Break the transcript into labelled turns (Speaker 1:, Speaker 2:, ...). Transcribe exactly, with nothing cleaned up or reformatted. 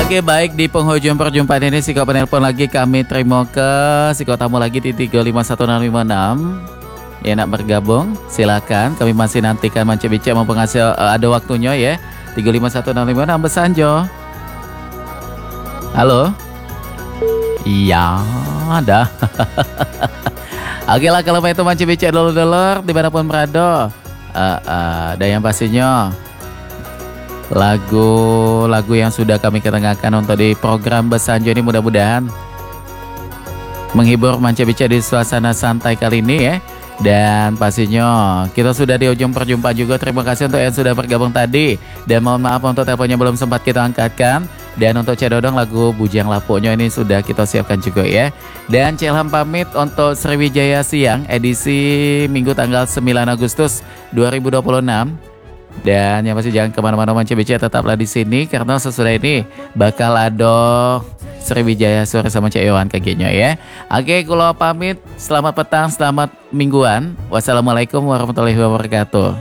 Speaker 1: Oke, baik, di penghujung perjumpaan ini si kau penelpon lagi kami terima ke si kau tamu lagi di tiga lima satu enam lima enam. Ya, nak bergabung silakan, kami masih nantikan Mance Bica mau penghasil uh, ada waktunya ya. tiga lima satu enam lima enam Besanjo. Halo. Iya, ada. Oke lah, kalau itu Mance Bica dulu-dulu dimanapun berada. Uh, uh, dan yang pastinya lagu-lagu yang sudah kami ketengahkan untuk di program Besanjo ini mudah-mudahan menghibur Mance Bica di suasana santai kali ini ya. Dan pastinya kita sudah di ujung perjumpaan juga. Terima kasih untuk yang sudah bergabung tadi. Dan mohon maaf untuk teleponnya belum sempat kita angkatkan. Dan untuk Cedodong lagu Bujang Lapunya ini sudah kita siapkan juga ya. Dan Celham pamit untuk Sriwijaya Siang edisi Minggu tanggal sembilan Agustus dua ribu dua puluh enam. Dan yang pasti jangan kemana-mana Mance Bica, tetaplah di sini karena sesudah ini bakal ada Sriwijaya sore sama Cek Yohan kakinya ya. Oke, kulo pamit. Selamat petang, selamat mingguan. Wassalamualaikum warahmatullahi wabarakatuh.